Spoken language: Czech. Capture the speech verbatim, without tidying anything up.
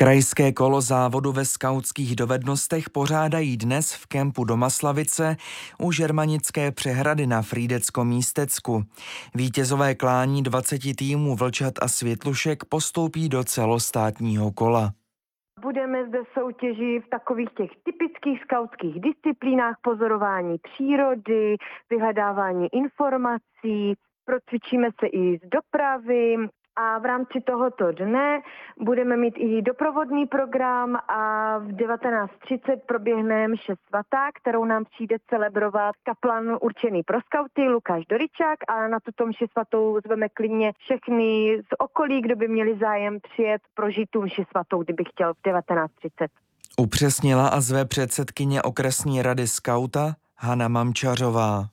Krajské kolo závodu ve skautských dovednostech pořádají dnes v kempu Domaslavice u Žermanické přehrady na Frýdecko-Místecku. Vítězové klání dvaceti týmů Vlčat a Světlušek postoupí do celostátního kola. Budeme zde soutěžit v takových těch typických skautských disciplínách: pozorování přírody, vyhledávání informací, procvičíme se i z dopravy. A v rámci tohoto dne budeme mít i doprovodný program a v devatenáct třicet proběhne mše svatá, kterou nám přijde celebrovat kaplan určený pro skauty Lukáš Doričák, a na tuto mši svatou zveme klidně všechny z okolí, kdo by měli zájem přijet prožít tu mši svatou, kdyby chtěl, v devatenáct třicet. Upřesnila a zve předsedkyně okresní rady skauta Hana Mamčařová.